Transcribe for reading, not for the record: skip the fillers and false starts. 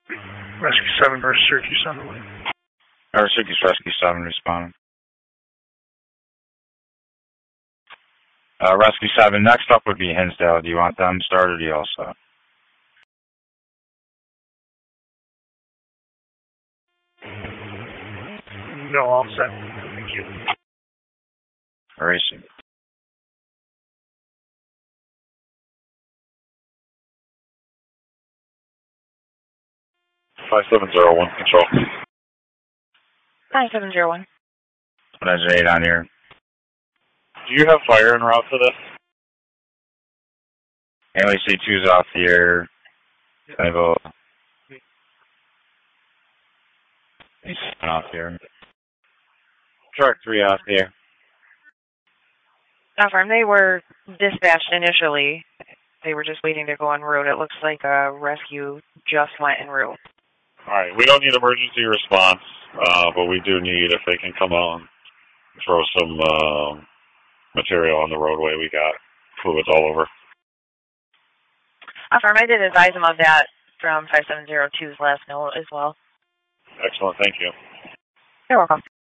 Rescue 7 versus Syracuse on the way. Syracuse Rescue 7 responding. Rescue 7, next up would be Hinsdale. Do you want them started or do you all set? No, all set. Thank you. Racing. Five 5701 control. 5701. There's an 8 on here. Do you have fire en route for this? LEC2's off the air. Level. Off the air. Truck 3 off the air. Affirm, they were dispatched initially. They were just waiting to go en route. It looks like a rescue just went en route. All right, we don't need emergency response, but we do need, if they can come out and throw some material on the roadway. We got fluids all over. Affirm, I did advise them of that from 5702's last note as well. Excellent, thank you. You're welcome.